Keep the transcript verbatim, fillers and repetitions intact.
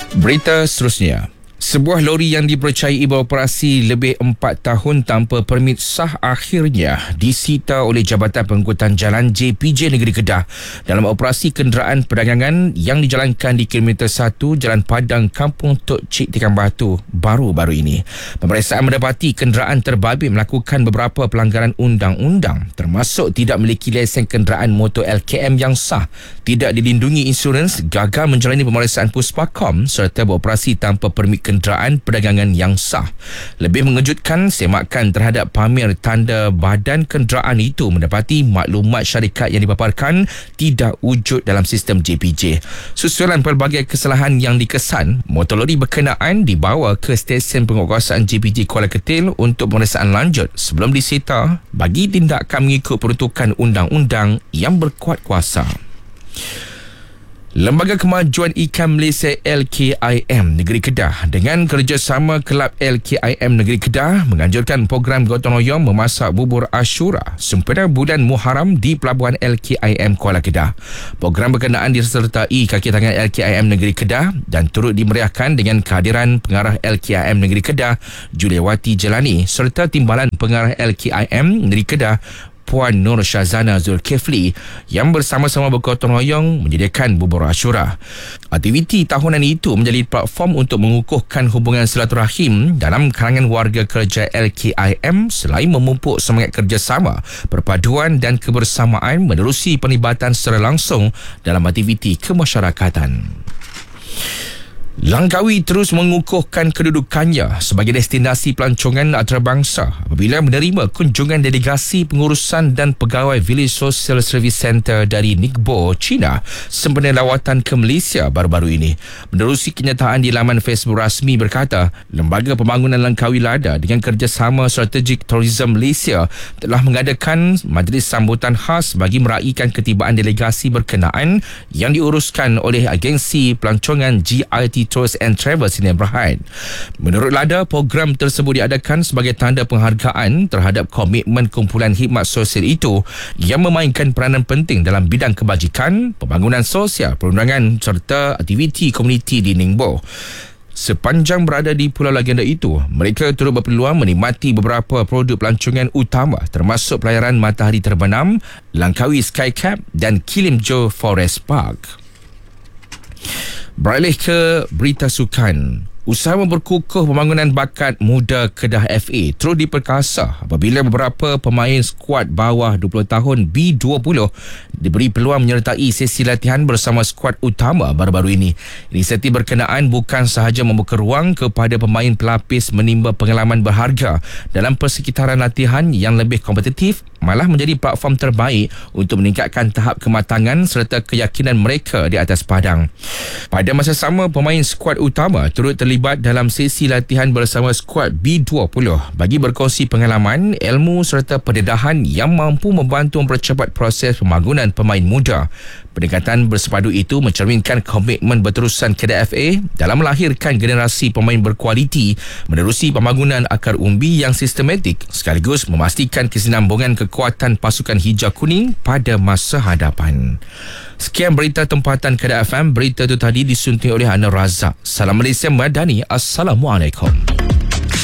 Berita seterusnya. Sebuah lori yang dipercayai beroperasi lebih empat tahun tanpa permit sah akhirnya disita oleh Jabatan Pengangkutan Jalan J P J Negeri Kedah dalam operasi kenderaan perdagangan yang dijalankan di kilometer satu Jalan Padang Kampung Tok Cik Tikan Batu baru-baru ini. Pemeriksaan mendapati kenderaan terbabit melakukan beberapa pelanggaran undang-undang termasuk tidak memiliki lesen kenderaan motor L K M yang sah, tidak dilindungi insurans, gagal menjalani pemeriksaan Puspakom serta beroperasi tanpa permit kenderaan perdagangan yang sah. Lebih mengejutkan, semakan terhadap pamer tanda badan kenderaan itu mendapati maklumat syarikat yang dipaparkan tidak wujud dalam sistem J P J. Susulan pelbagai kesalahan yang dikesan, motor lori berkenaan dibawa ke stesen penguatkuasaan J P J Kuala Ketil untuk pemeriksaan lanjut sebelum disita bagi tindakan mengikut peruntukan undang-undang yang berkuat kuasa. Lembaga Kemajuan Ikan Malaysia L K I M Negeri Kedah dengan kerjasama Kelab L K I M Negeri Kedah menganjurkan program gotong royong memasak bubur Ashura sempena bulan Muharram di Pelabuhan L K I M Kuala Kedah. Program berkenaan disertai kaki tangan L K I M Negeri Kedah dan turut dimeriahkan dengan kehadiran pengarah L K I M Negeri Kedah Juliawati Jelani serta timbalan pengarah L K I M Negeri Kedah Puan Nur Syazana Zulkifli yang bersama-sama bergotong royong menyediakan bubur Ashura. Aktiviti tahunan itu menjadi platform untuk mengukuhkan hubungan silaturahim dalam kalangan warga kerja L K I M selain memupuk semangat kerjasama, perpaduan dan kebersamaan menerusi penglibatan secara langsung dalam aktiviti kemasyarakatan. Langkawi terus mengukuhkan kedudukannya sebagai destinasi pelancongan antarabangsa apabila menerima kunjungan delegasi pengurusan dan pegawai Village Social Service Center dari Ningbo, China sempena lawatan ke Malaysia baru-baru ini. Menerusi kenyataan di laman Facebook rasmi berkata, Lembaga Pembangunan Langkawi Lada dengan kerjasama Strategic Tourism Malaysia telah mengadakan majlis sambutan khas bagi meraihkan ketibaan delegasi berkenaan yang diuruskan oleh agensi pelancongan G I T Tours and Travel Sdn Bhd. Menurut Lada, program tersebut diadakan sebagai tanda penghargaan terhadap komitmen kumpulan khidmat sosial itu yang memainkan peranan penting dalam bidang kebajikan, pembangunan sosial, perundangan serta aktiviti komuniti di Ningbo. Sepanjang berada di Pulau Legenda itu, mereka turut berpeluang menikmati beberapa produk pelancongan utama termasuk pelayaran matahari terbenam, Langkawi Skycap dan Kilim Jo Forest Park. Beralih ke berita sukan. Usaha memperkukuh pembangunan bakat muda Kedah F A terus diperkasa apabila beberapa pemain skuad bawah dua puluh tahun B dua puluh diberi peluang menyertai sesi latihan bersama skuad utama baru-baru ini. Inisiatif berkenaan bukan sahaja membuka ruang kepada pemain pelapis menimba pengalaman berharga dalam persekitaran latihan yang lebih kompetitif, malah menjadi platform terbaik untuk meningkatkan tahap kematangan serta keyakinan mereka di atas padang. Pada masa sama, pemain skuad utama turut terlibat dalam sesi latihan bersama skuad B dua puluh bagi berkongsi pengalaman, ilmu serta pendedahan yang mampu membantu mempercepat proses pembangunan pemain muda. Pendekatan bersepadu itu mencerminkan komitmen berterusan Kedah F A dalam melahirkan generasi pemain berkualiti menerusi pembangunan akar umbi yang sistematik sekaligus memastikan kesinambungan kekuatan pasukan hijau kuning pada masa hadapan. Sekian berita tempatan Kedah F M. Berita itu tadi disunting oleh Anwar Razak. Salam Malaysia Madani. Assalamualaikum.